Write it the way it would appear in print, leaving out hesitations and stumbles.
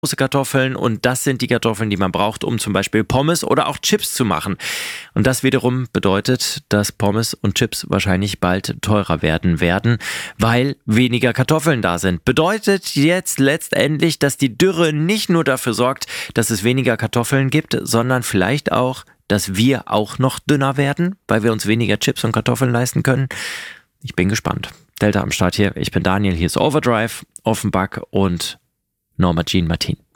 große Kartoffeln und das sind die Kartoffeln, die man braucht, um zum Beispiel Pommes oder auch Chips zu machen. Und das wiederum bedeutet, dass Pommes und Chips wahrscheinlich bald teurer werden, weil weniger Kartoffeln da sind. Bedeutet jetzt letztendlich, dass die Dürre nicht nur dafür sorgt, dass es weniger Kartoffeln gibt, sondern vielleicht auch, dass wir auch noch dünner werden, weil wir uns weniger Chips und Kartoffeln leisten können. Ich bin gespannt. Delta am Start hier. Ich bin Daniel. Hier ist Overdrive, Offenbach und Norma Jean Martin.